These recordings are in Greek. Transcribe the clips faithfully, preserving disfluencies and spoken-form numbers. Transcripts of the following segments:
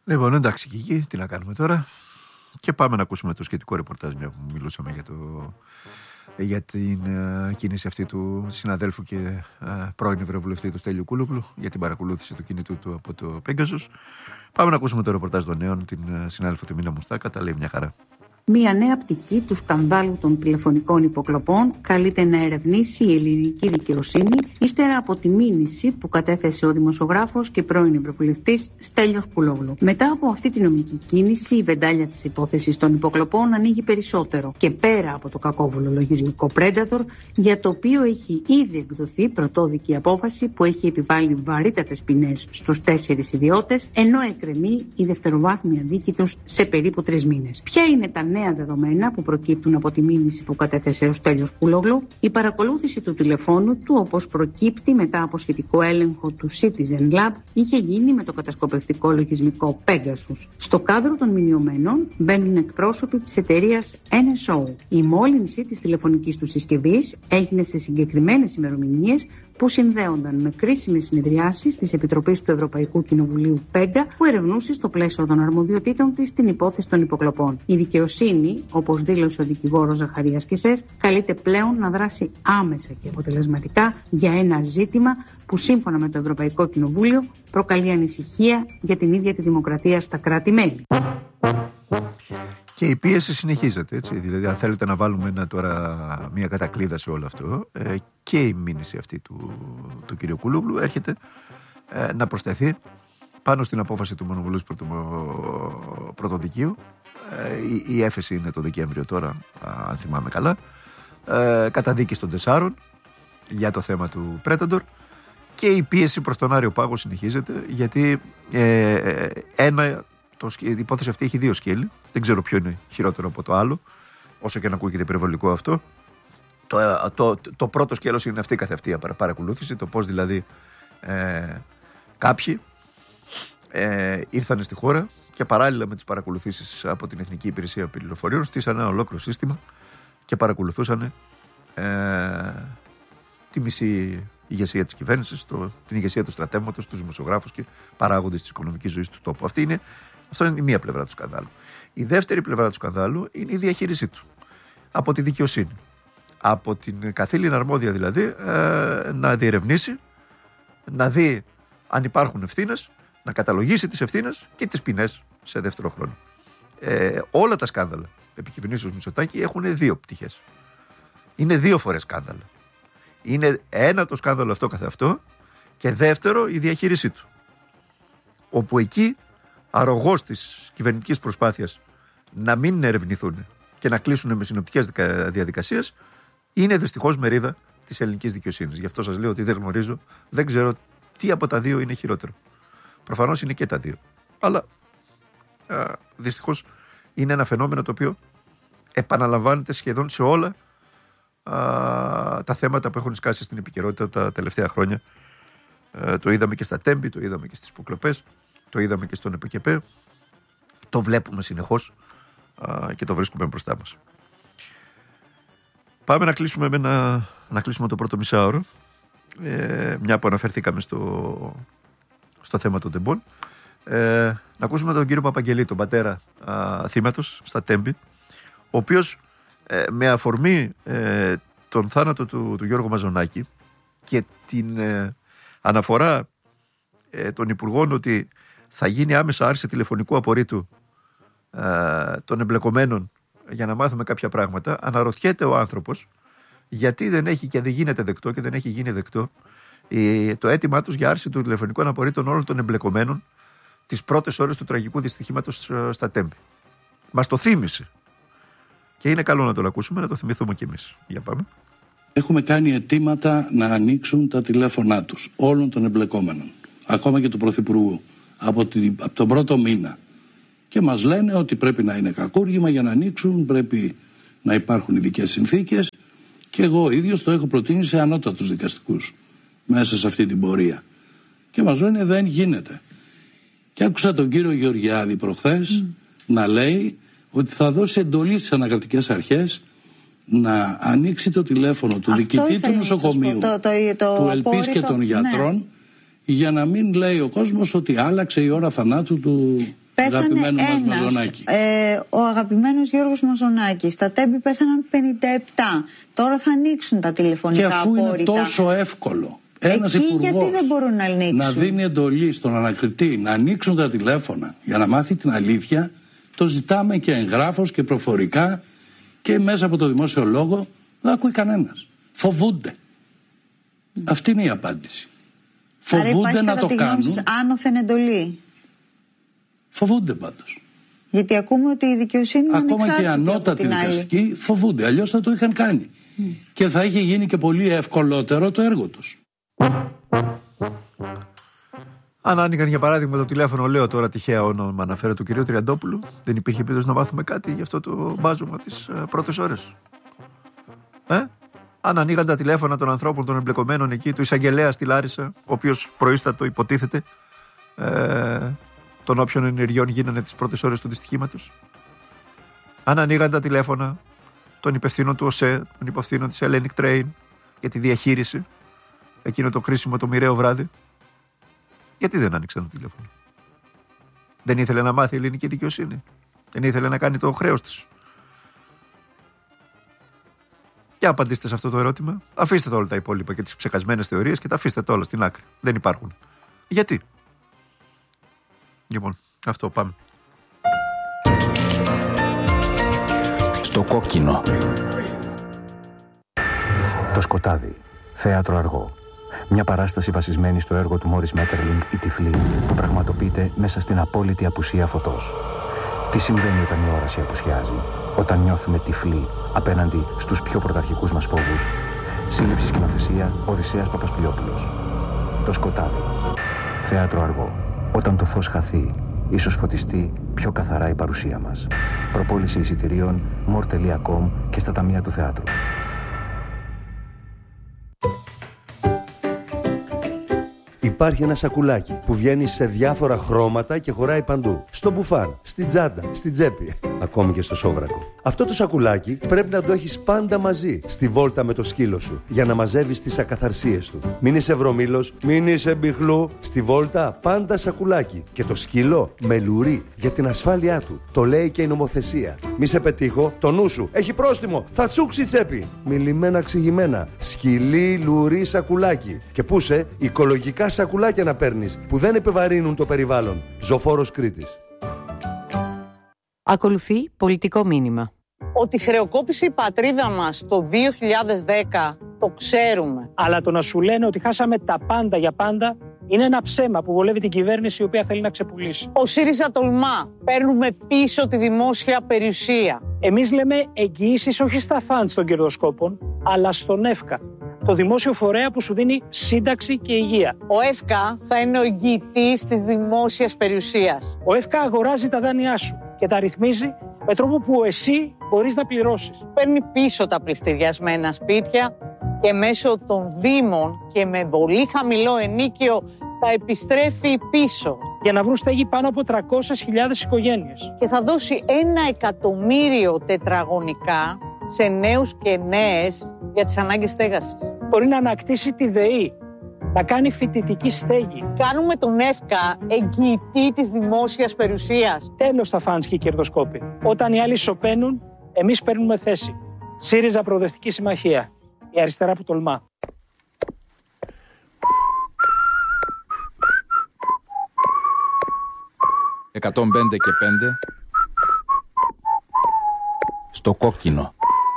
Λοιπόν, εντάξει και εκεί, τι να κάνουμε τώρα. Και πάμε να ακούσουμε το σχετικό ρεπορτάζ, μια που μιλούσαμε για, το, για την uh, κίνηση αυτή του συναδέλφου και uh, πρώην ευρωβουλευτή του Στέλιου Κούλογλου για την παρακολούθηση του κινητού του από το Pegasus. Πάμε να ακούσουμε το ρεπορτάζ των νέων, την uh, συνάδελφο τη Μίνα Μουστάκα, τα λέει μια χαρά. Μία νέα πτυχή του σκανδάλου των τηλεφωνικών υποκλοπών καλείται να ερευνήσει η ελληνική δικαιοσύνη ύστερα από τη μήνυση που κατέθεσε ο δημοσιογράφος και πρώην ευρωβουλευτής Στέλιος Κούλογλου. Μετά από αυτή τη νομική κίνηση, η βεντάλια της υπόθεσης των υποκλοπών ανοίγει περισσότερο και πέρα από το κακόβουλο λογισμικό Predator, για το οποίο έχει ήδη εκδοθεί πρωτόδικη απόφαση που έχει επιβάλει βαρύτατες ποινές στους τέσσερις ιδιώτες, ενώ εκκρεμεί η δευτεροβάθμια δίκη τους σε περίπου τρεις μήνες. Ποια είναι τα νέα δεδομένα που προκύπτουν από τη μήνυση που κατέθεσε ο Στέλιος Κούλογλου? Η παρακολούθηση του τηλεφώνου του, όπως προκύπτει μετά από σχετικό έλεγχο του Citizen Lab, είχε γίνει με το κατασκοπευτικό λογισμικό Pegasus. Στο κάδρο των μηνυωμένων μπαίνουν εκπρόσωποι της εταιρείας εν ες ο. Η μόλυνση της τηλεφωνικής του συσκευής έγινε σε συγκεκριμένες ημερομηνίες που συνδέονταν με κρίσιμες συνεδριάσεις της Επιτροπής του Ευρωπαϊκού Κοινοβουλίου ΠΕΓΚΑ, που ερευνούσε στο πλαίσιο των αρμοδιοτήτων της την υπόθεση των υποκλοπών. Η δικαιοσύνη, όπως δήλωσε ο δικηγόρος Ζαχαρίας Κεσές, καλείται πλέον να δράσει άμεσα και αποτελεσματικά για ένα ζήτημα που σύμφωνα με το Ευρωπαϊκό Κοινοβούλιο προκαλεί ανησυχία για την ίδια τη δημοκρατία στα κράτη-μέλη. Και η πίεση συνεχίζεται, έτσι. Δηλαδή, αν θέλετε να βάλουμε ένα, τώρα μια κατακλείδα σε όλο αυτό, ε, και η μήνυση αυτή του, του κ. Κούλογλου έρχεται ε, να προσθεθεί πάνω στην απόφαση του Μονοβουλίου πρωτο, Πρωτοδικείου. Ε, η, η έφεση είναι το Δεκέμβριο τώρα, αν θυμάμαι καλά. Ε, καταδίκη των τεσσάρων για το θέμα του Predator. Και η πίεση προς τον Άριο Πάγο συνεχίζεται, γιατί ε, ε, ένα... η υπόθεση αυτή έχει δύο σκέλη. Δεν ξέρω ποιο είναι χειρότερο από το άλλο, όσο και να ακούγεται υπερβολικό αυτό. Το, το, το, το πρώτο σκέλος είναι αυτή η καθευτία παρακολούθηση. Το πώς δηλαδή ε, κάποιοι ε, ήρθαν στη χώρα και παράλληλα με τις παρακολουθήσεις από την Εθνική Υπηρεσία Πληροφοριών στήσαν ένα ολόκληρο σύστημα και παρακολουθούσαν ε, τη μισή ηγεσία της κυβέρνησης, το, την ηγεσία του στρατεύματος, τους δημοσιογράφους και παράγοντες της οικονομικής ζωής του τόπου. Αυτή είναι, αυτό είναι η μία πλευρά του σκανδάλου. Η δεύτερη πλευρά του σκανδάλου είναι η διαχείρισή του από τη δικαιοσύνη. Από την καθήλυνα αρμόδια δηλαδή ε, να διερευνήσει, να δει αν υπάρχουν ευθύνες, να καταλογίσει τις ευθύνες και τις ποινές σε δεύτερο χρόνο. Ε, όλα τα σκάνδαλα επί κυβερνήσεως Μητσοτάκη έχουν δύο πτυχές. Είναι δύο φορές σκάνδαλα. Είναι ένα το σκάνδαλο αυτό καθε αυτό και δεύτερο η διαχείρισή του. Όπου εκεί αρρωγός της κυβερνητικής προσπάθειας να μην ερευνηθούν και να κλείσουν με συνοπτικές διαδικασίες είναι δυστυχώς μερίδα της ελληνικής δικαιοσύνης. Γι' αυτό σας λέω ότι δεν γνωρίζω, δεν ξέρω τι από τα δύο είναι χειρότερο. Προφανώς είναι και τα δύο. Αλλά α, δυστυχώς είναι ένα φαινόμενο το οποίο επαναλαμβάνεται σχεδόν σε όλα α, τα θέματα που έχουν σκάσει στην επικαιρότητα τα τελευταία χρόνια. Ε, το είδαμε και στα Τέμπη, το είδαμε και στις υποκλοπές, το είδαμε και στον ΕΠΟΚΕΠΕ. Το βλέπουμε συνεχώς α, και το βρίσκουμε μπροστά μας. Πάμε να κλείσουμε, με ένα, να κλείσουμε το πρώτο μισάωρο. Ε, μια που αναφερθήκαμε στο, στο θέμα των τεμπών. Ε, να ακούσουμε τον κύριο Παπαγγελή, τον πατέρα α, θύματος στα Τέμπη, ο οποίος ε, με αφορμή ε, τον θάνατο του, του Γιώργου Μαζονάκη και την ε, αναφορά ε, των υπουργών ότι θα γίνει άμεσα άρση τηλεφωνικού απορρίτου ε, των εμπλεκομένων για να μάθουμε κάποια πράγματα, αναρωτιέται ο άνθρωπος γιατί δεν έχει και δεν γίνεται δεκτό και δεν έχει γίνει δεκτό ε, το αίτημά τους για άρση του τηλεφωνικού απορρίτων όλων των εμπλεκομένων τις πρώτες ώρες του τραγικού δυστυχήματος ε, στα Τέμπη. Μας το θύμισε. Και είναι καλό να το ακούσουμε, να το θυμηθούμε κι εμείς. Για πάμε. Έχουμε κάνει αιτήματα να ανοίξουν τα τηλέφωνά τους όλων των εμπλεκόμενων, ακόμα και του Πρωθυπουργού, από, την, από τον πρώτο μήνα. Και μας λένε ότι πρέπει να είναι κακούργημα για να ανοίξουν, πρέπει να υπάρχουν ειδικές συνθήκες. Και εγώ ίδιος το έχω προτείνει σε ανώτατους δικαστικούς μέσα σε αυτή την πορεία. Και μας λένε δεν γίνεται. Και άκουσα τον κύριο Γεωργιάδη προχθές mm. να λέει ότι θα δώσει εντολή στις ανακρατικές αρχές να ανοίξει το τηλέφωνο του διοικητή του νοσοκομείου, το, το, το, του Ελπίς και των γιατρών, ναι, για να μην λέει ο κόσμος ότι άλλαξε η ώρα θανάτου του πέθανε ένας, ε, ο αγαπημένος Γιώργος Μαζονάκης. Στα Τέμπη πέθαναν πενήντα επτά. Τώρα θα ανοίξουν τα τηλεφωνικά απόρριτα. Και αφού απόρριτα. είναι τόσο εύκολο ένας εκεί υπουργός γιατί δεν μπορούν να ανοίξουν. Να δίνει εντολή στον ανακριτή να ανοίξουν τα τηλέφωνα για να μάθει την αλήθεια, το ζητάμε και εγγράφος και προφορικά και μέσα από το δημόσιο λόγο δεν ακούει κανένας. Φοβούνται. Mm. Αυτή είναι η απάντηση. Άρα Φοβούνται να το κάνουν. Σας άνωθεν εντολή. Φοβούνται πάντως. Γιατί ακούμε ότι η δικαιοσύνη είναι ανεξάρτητη. Ακόμα και οι ανώτατοι δικαστικοί φοβούνται. Αλλιώς θα το είχαν κάνει. Mm. Και θα είχε γίνει και πολύ ευκολότερο το έργο τους. Αν άνοιγαν για παράδειγμα το τηλέφωνο, λέω τώρα τυχαία όνομα αναφέρω του κυρίου Τριαντόπουλου, δεν υπήρχε επίδοση να μάθουμε κάτι για αυτό το μπάζωμα τις uh, πρώτες ώρες. Ε? Αν ανοίγαν τα τηλέφωνα των ανθρώπων των εμπλεκομένων εκεί, του εισαγγελέα στη Λάρισα, ο οποίος προείστατο υποτίθεται ε, των όποιων ενεργειών γίνανε τις πρώτες ώρες του δυστυχήματος. Αν ανοίγαν τα τηλέφωνα των υπευθύνων του ΟΣΕ, των υπευθύνων της Hellenic Train για τη διαχείριση, εκείνο το κρίσιμο το μοιραίο βράδυ, γιατί δεν άνοιξαν το τηλέφωνο? Δεν ήθελε να μάθει η ελληνική δικαιοσύνη? Δεν ήθελε να κάνει το χρέος της? Για απαντήστε σε αυτό το ερώτημα. Αφήστε τα όλα τα υπόλοιπα και τις ψεκασμένες θεωρίες και τα αφήστε τα όλα στην άκρη. Δεν υπάρχουν. Γιατί? Λοιπόν, αυτό πάμε. Στο κόκκινο. Το σκοτάδι. Θέατρο αργό. Μια παράσταση βασισμένη στο έργο του Μόρις Μέττερλινγκ «Η Τυφλή» που πραγματοποιείται μέσα στην απόλυτη απουσία φωτός. Τι συμβαίνει όταν η όραση απουσιάζει, όταν νιώθουμε τυφλοί απέναντι στους πιο πρωταρχικούς μας φόβους? Σύλληψη σκηνοθεσία Οδυσσέας Παπασπηλιόπουλος. Το σκοτάδι. Θέατρο αργό. Όταν το φως χαθεί, ίσως φωτιστεί πιο καθαρά η παρουσία μας. Προπόληση εισιτηρίων μορ τελεία κομ και στα ταμεία του θεάτρου. Υπάρχει ένα σακουλάκι που βγαίνει σε διάφορα χρώματα και χωράει παντού. Στο μπουφάν, στην τσάντα, στην τσέπη, ακόμη και στο σόβρακο. Αυτό το σακουλάκι πρέπει να το έχεις πάντα μαζί στη βόλτα με το σκύλο σου για να μαζεύεις τις ακαθαρσίες του. Μην είσαι βρωμήλος, μην είσαι μπιχλού. Στη βόλτα πάντα σακουλάκι. Και το σκύλο με λουρί για την ασφάλειά του. Το λέει και η νομοθεσία. Μη σε πετύχω, το νου σου έχει πρόστιμο. Θα τσούξει τσέπη. Μιλημένα ξηγημένα. Σκυλί, λουρί, σακουλάκι. Και πού σε, οικολογικά σακουλάκια να παίρνεις που δεν επιβαρύνουν το περιβάλλον. Ζωφόρος Κρήτης. Ακολουθεί πολιτικό μήνυμα. Ότι χρεοκόπησε η πατρίδα μας το δύο χιλιάδες δέκα το ξέρουμε. Αλλά το να σου λένε ότι χάσαμε τα πάντα για πάντα είναι ένα ψέμα που βολεύει την κυβέρνηση η οποία θέλει να ξεπουλήσει. Ο ΣΥΡΙΖΑ τολμά. Παίρνουμε πίσω τη δημόσια περιουσία. Εμείς λέμε εγγυήσεις όχι στα φαντς των κερδοσκόπων, αλλά στον ΕΦΚΑ. Το δημόσιο φορέα που σου δίνει σύνταξη και υγεία. Ο ΕΦΚΑ θα είναι ο εγγυητής της δημόσιας περιουσίας. Ο ΕΦΚΑ αγοράζει τα δάνειά σου και τα ρυθμίζει με τρόπο που εσύ μπορείς να πληρώσεις. Παίρνει πίσω τα πληστηριασμένα σπίτια και μέσω των δήμων και με πολύ χαμηλό ενίκιο τα επιστρέφει πίσω. Για να βρουν στέγη πάνω από τριακόσιες χιλιάδες οικογένειες. Και θα δώσει ένα εκατομμύριο τετραγωνικά σε νέους και νέες για τις ανάγκες στέγασης. Μπορεί να ανακτήσει τη ΔΕΗ, να κάνει φοιτητική στέγη. Κάνουμε τον ΕΦΚΑ εγγυητή της δημόσιας περιουσίας. Τέλος τα φαντς και οι κερδοσκόποι. Όταν οι άλλοι σωπαίνουν, εμείς παίρνουμε θέση. ΣΥΡΙΖΑ Προοδευτική Συμμαχία. Η αριστερά που τολμά. εκατόν πέντε και πέντε. Στο κόκκινο.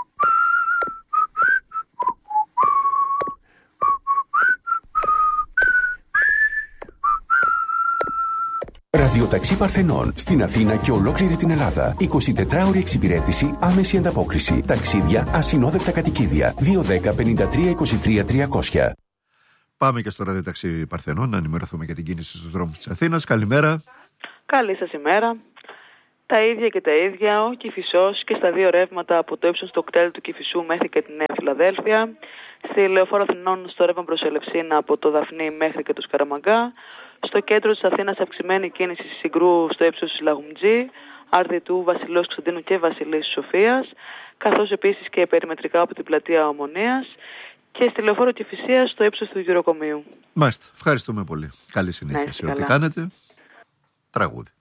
Ραδιοταξί Παρθενών στην Αθήνα και ολόκληρη την Ελλάδα. εικοσιτετράωρη εξυπηρέτηση, άμεση ανταπόκριση. Ταξίδια, ασυνόδευτα κατοικίδια. δύο δέκα πενήντα τρία είκοσι τρία τριακόσια. Πάμε και στο ραδιοταξί Παρθενών να ενημερωθούμε για την κίνηση στους δρόμους της Αθήνας. Καλημέρα. Καλή σας ημέρα. Τα ίδια και τα ίδια, ο Κηφισός και στα δύο ρεύματα από το ύψος του κτέλ του Κηφισού μέχρι και τη Νέα Φιλαδέλφια. Στη Λεωφόρο Αθηνών στο ρεύμα προς Ελευσίνα από το Δαφνί μέχρι και το Σκαραμαγκά. Στο κέντρο της Αθήνας αυξημένη κίνηση Συγκρού στο ύψος της Λαγουμτζή, Αρδιτού, Βασιλός Κωνσταντίνου και Βασιλής Σοφίας, καθώς επίσης και περιμετρικά από την πλατεία Ομονίας και στη Λεωφόρο Κηφισίας στο ύψος του Γεροκομείου. Μάλιστα, ευχαριστούμε πολύ. Καλή συνέχεια σε ό,τι κάνετε. Τραγούδι.